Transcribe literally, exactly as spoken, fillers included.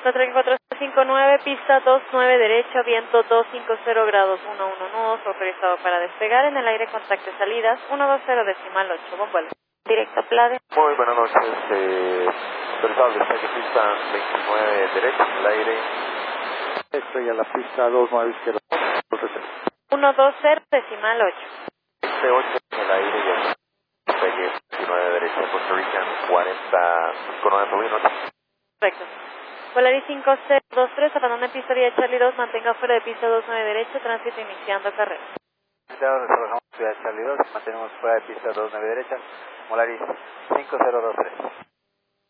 Foxtrot cuatro cinco nueve, pista dos nueve derecha, viento dos cinco cero grados uno uno nudos, autorizado para despegar, en el aire contacte salidas uno dos cero decimal ocho, buen vuelo. Directo Plade. Muy buenas noches, eh, autorizado despegue pista veintinueve derecha, en el aire. Estoy a la pista dos nueve izquierda. uno dos cero decimal ocho. Este ocho en el aire y el despegue veintinueve derecha, Costa Rican cuarenta cinco nueve, muy bien. Correcto. Volaris cinco cero dos tres, abandona pista vía Charlie dos, mantenga fuera de pista dos nueve derecha, tránsito iniciando carrera. Trabajamos vía Charlie dos, mantenemos fuera de pista dos nueve derecha, Volaris cinco cero dos tres.